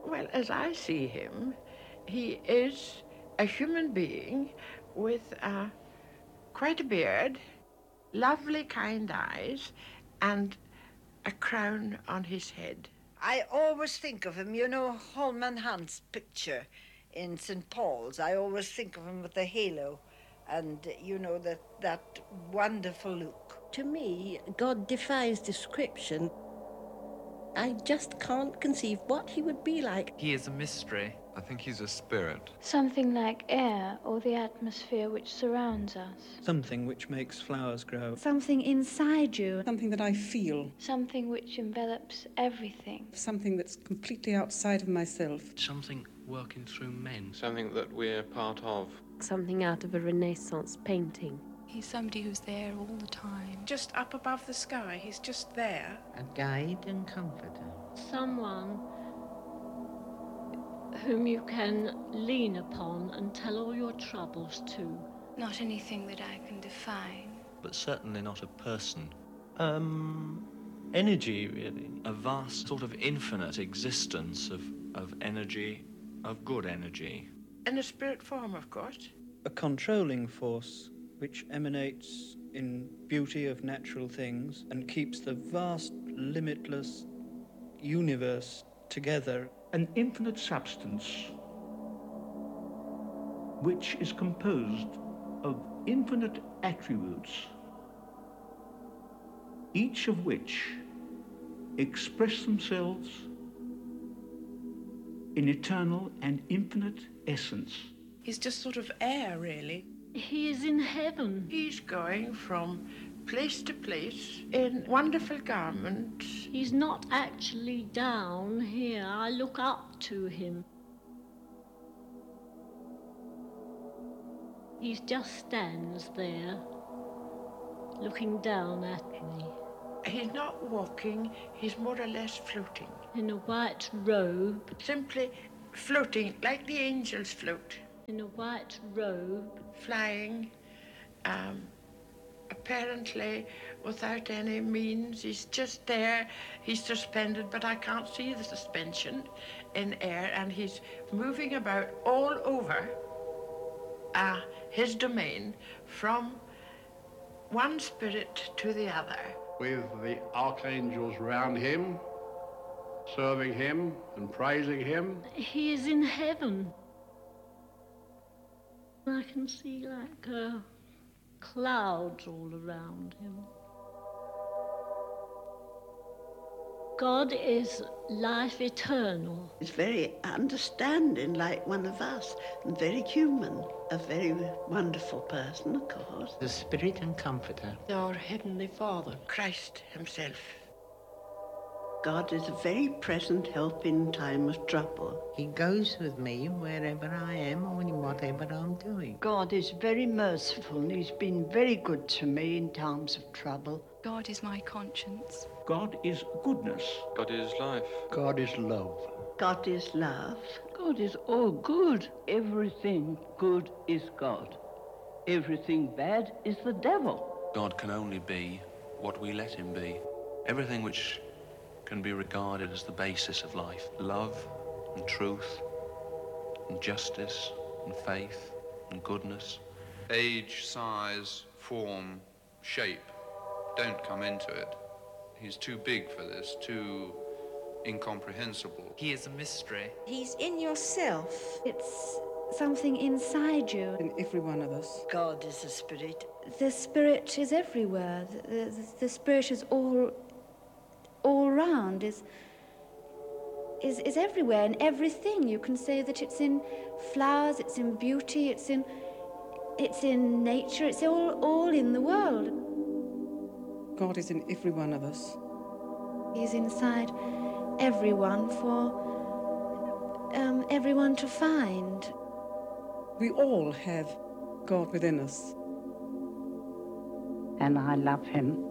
Well, as I see him, he is a human being with quite a beard, lovely kind eyes, and a crown on his head. I always think of him, you know, Holman Hunt's picture in St. Paul's. I always think of him with the halo and, you know, that wonderful look. To me, God defies description. I just can't conceive what he would be like. He is a mystery. I think he's a spirit. Something like air or the atmosphere which surrounds us. Something which makes flowers grow. Something inside you. Something that I feel. Something which envelops everything. Something that's completely outside of myself. Something working through men. Something that we're part of. Something out of a Renaissance painting. He's somebody who's there all the time. Just up above the sky, he's just there. A guide and comforter. Someone whom you can lean upon and tell all your troubles to. Not anything that I can define. But certainly not a person. Energy, really. A vast sort of infinite existence of energy, of good energy. In a spirit form, of course. A controlling force which emanates in beauty of natural things and keeps the vast, limitless universe together. An infinite substance which is composed of infinite attributes, each of which express themselves in eternal and infinite essence. He's just sort of air, really. He is in heaven. He's going from place to place in wonderful garments. He's not actually down here. I look up to him. He just stands there, looking down at me. He's not walking, he's more or less floating. In a white robe. Simply floating, like the angels float. In a white robe. Flying, apparently without any means. He's just there, he's suspended, but I can't see the suspension in air, and he's moving about all over his domain from one spirit to the other. With the archangels round him, serving him and praising him. He is in heaven. I can see like clouds all around him. God is life eternal. He's very understanding, like one of us, and very human. A very wonderful person, of course. The spirit and comforter. Our Heavenly Father. Christ himself. God is a very present help in time of trouble. He goes with me wherever I am or in whatever I'm doing. God is very merciful and he's been very good to me in times of trouble. God is my conscience. God is goodness. God is life. God is love. God is love. God is all good. Everything good is God. Everything bad is the devil. God can only be what we let him be. Everything which can be regarded as the basis of life. Love and truth and justice and faith and goodness. Age, size, form, shape don't come into it. He's too big for this, too incomprehensible. He is a mystery. He's in yourself. It's something inside you. In every one of us. God is a spirit. The spirit is everywhere. The spirit is all round, is everywhere, in everything. You can say that it's in flowers, it's in beauty, it's in nature, it's all in the world. God is in every one of us. He's inside everyone for everyone to find. We all have God within us. And I love him.